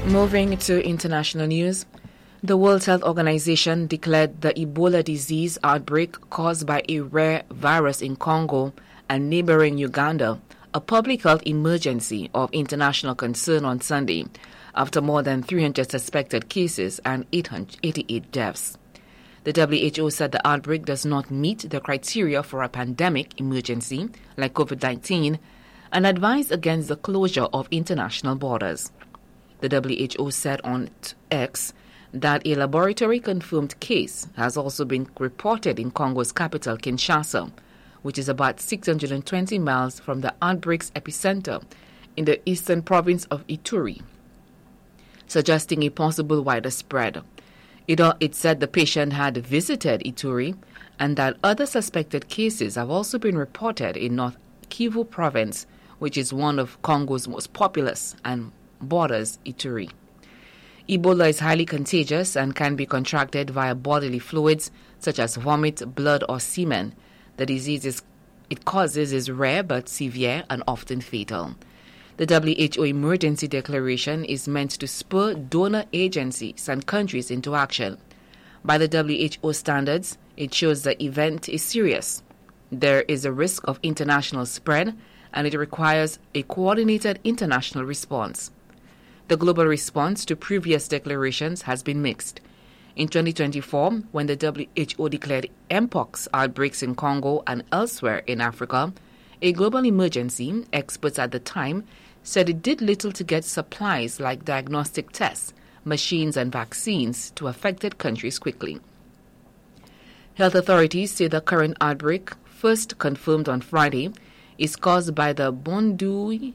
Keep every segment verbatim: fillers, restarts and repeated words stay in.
Moving to international news, the World Health Organization declared the Ebola disease outbreak caused by a rare virus in Congo and neighboring Uganda a public health emergency of international concern on Sunday, after more than three hundred suspected cases and eight hundred eighty-eight deaths. The W H O said the outbreak does not meet the criteria for a pandemic emergency like COVID nineteen and advised against the closure of international borders. The W H O said on X that a laboratory-confirmed case has also been reported in Congo's capital, Kinshasa, which is about six hundred twenty miles from the outbreak's epicenter in the eastern province of Ituri, suggesting a possible wider spread. It, it said the patient had visited Ituri and that other suspected cases have also been reported in North Kivu province, which is one of Congo's most populous and borders Ituri. Ebola is highly contagious and can be contracted via bodily fluids such as vomit, blood, or semen. The disease is, it causes is rare but severe and often fatal. The W H O emergency declaration is meant to spur donor agencies and countries into action. By the W H O standards, it shows the event is serious. There is a risk of international spread, and it requires a coordinated international response. The global response to previous declarations has been mixed. In twenty twenty-four, when the W H O declared Mpox outbreaks in Congo and elsewhere in Africa, a global emergency, experts at the time said it did little to get supplies like diagnostic tests, machines, and vaccines to affected countries quickly. Health authorities say the current outbreak, first confirmed on Friday, is caused by the Bundibugyo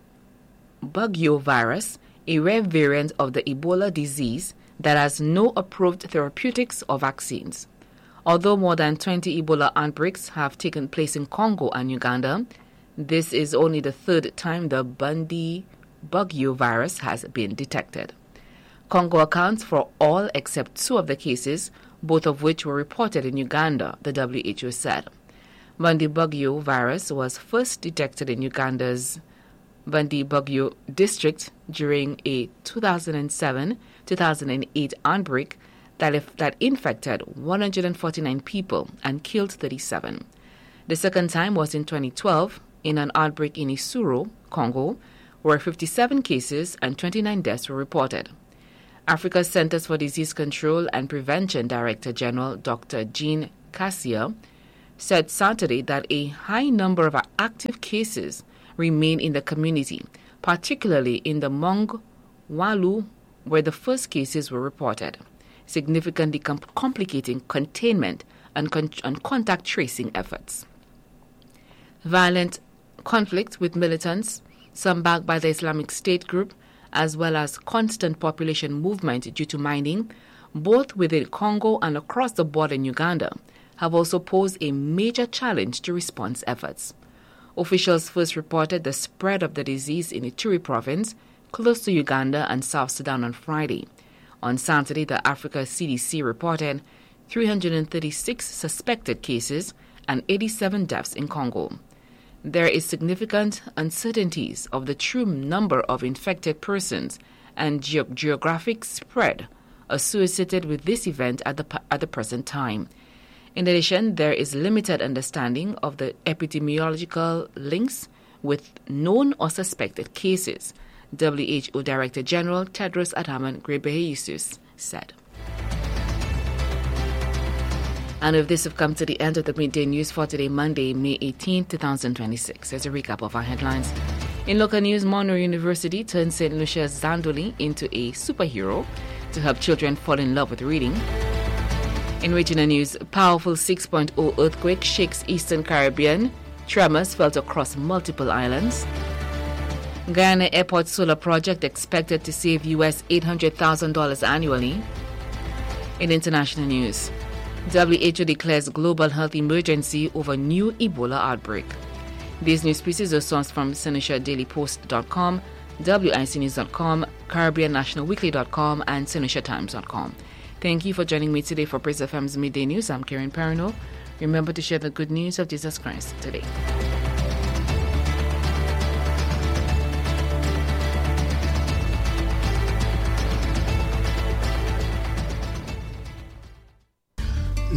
virus, a rare variant of the Ebola disease that has no approved therapeutics or vaccines. Although more than twenty Ebola outbreaks have taken place in Congo and Uganda, this is only the third time the Bundibugyo virus has been detected. Congo accounts for all except two of the cases, both of which were reported in Uganda, the W H O said. Bundibugyo virus was first detected in Uganda's Bundibugyo district during a two thousand seven to two thousand eight outbreak that, if, that infected one hundred forty-nine people and killed thirty-seven. The second time was in twenty twelve in an outbreak in Isuro, Congo, where fifty-seven cases and twenty-nine deaths were reported. Africa's Centers for Disease Control and Prevention Director General Doctor Jean Cassia said Saturday that a high number of active cases remain in the community, particularly in the Mongwalu, where the first cases were reported, significantly com- complicating containment and, con- and contact tracing efforts. Violent conflict with militants, some backed by the Islamic State group, as well as constant population movement due to mining, both within Congo and across the border in Uganda, have also posed a major challenge to response efforts. Officials first reported the spread of the disease in Ituri province, close to Uganda and South Sudan on Friday. On Saturday, the Africa C D C reported three hundred thirty-six suspected cases and eighty-seven deaths in Congo. There is significant uncertainties of the true number of infected persons and ge- geographic spread associated with this event at the, at the present time. In addition, there is limited understanding of the epidemiological links with known or suspected cases, W H O Director General Tedros Adhanom Ghebreyesus said. And with this, we've come to the end of the midday news for today, Monday, May eighteenth, twenty twenty-six. Here's a recap of our headlines. In local news, Monroe University turned Saint Lucia's Zandoli into a superhero to help children fall in love with reading. In regional news, powerful six point oh earthquake shakes Eastern Caribbean. Tremors felt across multiple islands. Guyana Airport Solar Project expected to save U S eight hundred thousand dollars annually. In international news, W H O declares global health emergency over new Ebola outbreak. These news pieces are sourced from Seneca Daily Post dot com, W I C News dot com, Caribbean National Weekly dot com, and Seneca Times dot com. Thank you for joining me today for Praise F M's Midday News. I'm Karen Perino. Remember to share the good news of Jesus Christ today.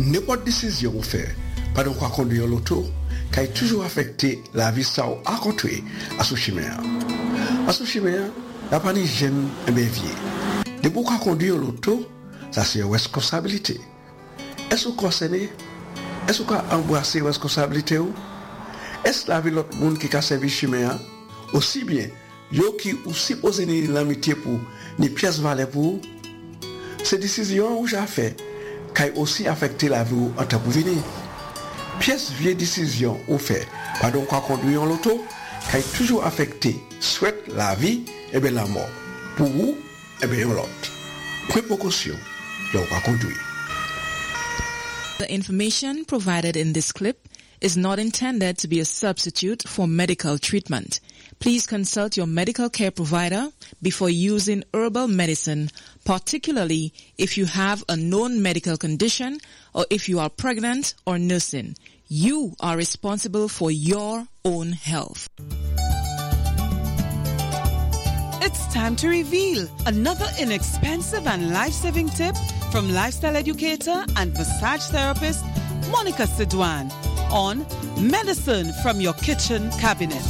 n'importe décision ou fait, pas de quoi conduire l'auto, qui a toujours affecté la vie ça à côté à ce chemin. À ce chemin, la panique jeune et bien vieux. De pourquoi conduire l'auto, ça c'est une responsabilité. Est-ce que vous concernez? Est-ce que vous embrassez la responsabilité? Est-ce que la vie de l'autre monde qui a servi chemin aussi bien, yo qui aussi posé l'amitié pour ni pièces valeur pour ces décisions où j'ai fait, qui a aussi affecté la vie en temps pour venir. Pièces vieilles décisions ou fait, pardon quoi conduire l'auto, qui a toujours affecté soit la vie et bien la mort. Pour vous et bien l'autre. Prenez précaution, donc à conduire. The information provided in this clip is not intended to be a substitute for medical treatment. Please consult your medical care provider before using herbal medicine, particularly if you have a known medical condition or if you are pregnant or nursing. You are responsible for your own health. It's time to reveal another inexpensive and life-saving tip from lifestyle educator and massage therapist Monica Sidwan on Medicine from Your Kitchen Cabinet.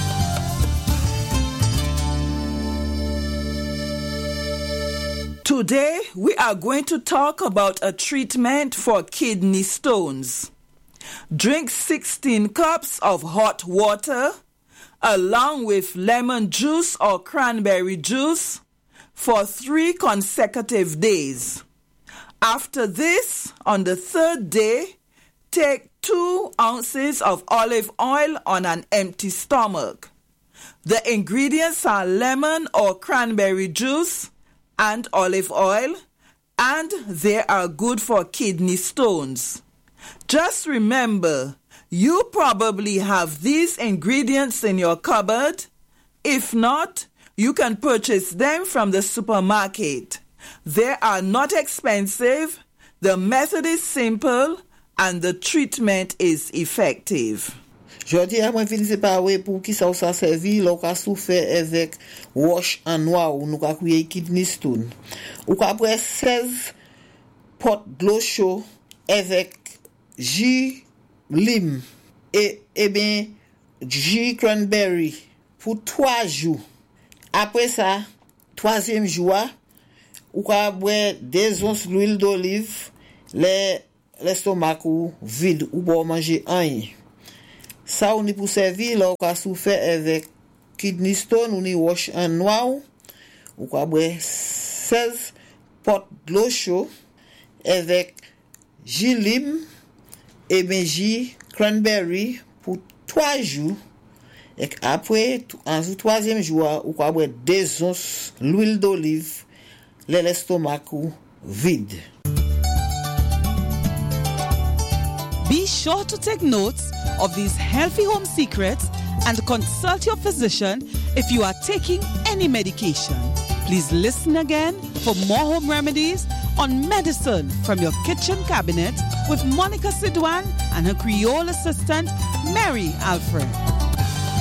Today, we are going to talk about a treatment for kidney stones. Drink sixteen cups of hot water along with lemon juice or cranberry juice for three consecutive days. After this, on the third day, take two ounces of olive oil on an empty stomach. The ingredients are lemon or cranberry juice and olive oil, and they are good for kidney stones. Just remember, you probably have these ingredients in your cupboard. If not, you can purchase them from the supermarket. They are not expensive, the method is simple, and the treatment is effective. Jodi a mwen vin separe pour ki sa ou sa servi lò ka souffert avec wash en noir ou nou ka kouye kidney stone. Ou ka pre seize pot d'eau chaude avec jus lime et et bien jus cranberry pour trois jours. Après ça, troisième jour, ou ka boire deux onces d'huile d'olive, les l'estomac ou vide ou bon manger rien. Ça on est pour servir là ou ka souffert avec kidney stone ou ni wash en noir ou ka boire seize pot d'eau chaude avec jus lime et bien jus cranberry pour trois jours. Et après en troisième jour ou ka boire deux onces l'huile d'olive, l'estomac ou vide. Be sure to take notes of these healthy home secrets and consult your physician if you are taking any medication. Please listen again for more home remedies on Medicine from Your Kitchen Cabinet with Monica Sidwan and her Creole assistant, Mary Alfred.